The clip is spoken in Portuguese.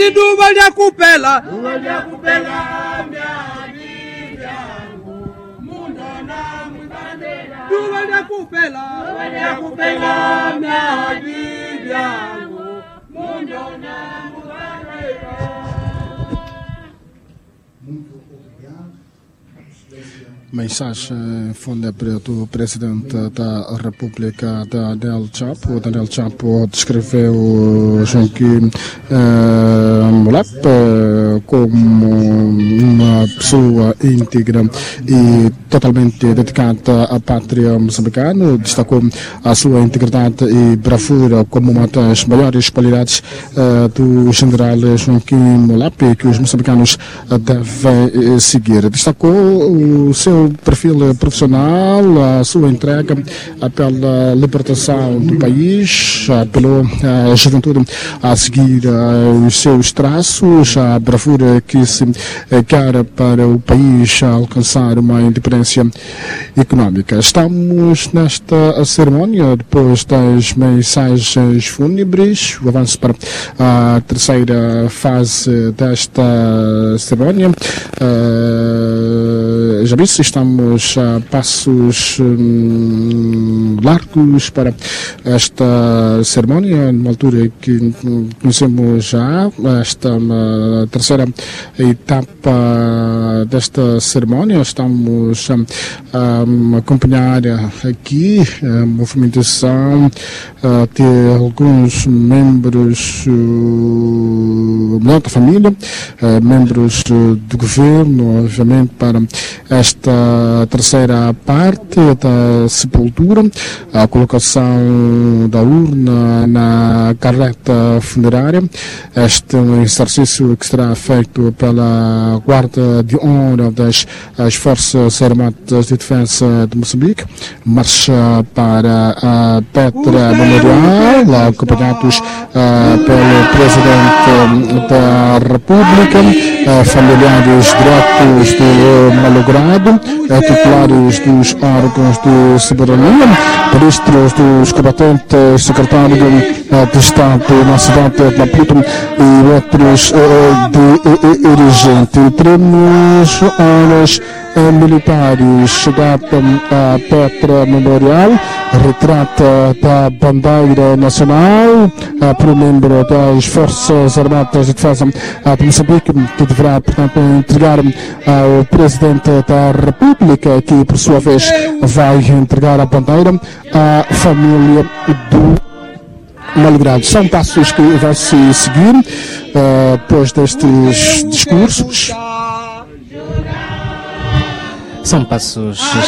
duva ya kupela Mensagem fonda do presidente da República, Daniel Chapo. O Daniel Chapo descreveu Joaquim Mulap como uma pessoa íntegra e totalmente dedicada à pátria moçambicana. Destacou a sua integridade e bravura como uma das maiores qualidades do general Joaquim Mulap que os moçambicanos devem seguir. Destacou o seu perfil profissional, a sua entrega pela libertação do país, apelou à juventude a seguir os seus traços, a bravura que se quer para o país alcançar uma independência econômica. Estamos nesta cerimónia, depois das mensagens fúnebres, o avanço para a terceira fase desta cerimónia. Já disse, estamos a passos largos para esta cerimónia, numa altura que conhecemos já esta terceira etapa desta cerimónia. Estamos a acompanhar aqui a movimentação de alguns membros da família, membros do governo, obviamente, para esta terceira parte da sepultura, a colocação da urna na carreta funerária. Este é um exercício que será feito pela Guarda de Honra das Forças Armadas de Defesa de Moçambique. Marcha para a Petra Memorial, acompanhados pelo Presidente da República, familiares diretos do malogrado, titulares dos órgãos de soberania, ministros dos combatentes, secretário de Estado na cidade de Maputo e outros dirigentes. Teremos horas militares chegada à Petra Memorial, retrata da bandeira nacional por um membro das Forças Armadas de Defesa de Moçambique, que deverá, portanto, entregar ao Presidente da República, que por sua vez vai entregar a bandeira à família do malogrado. São passos que vai se seguir depois destes discursos. São passos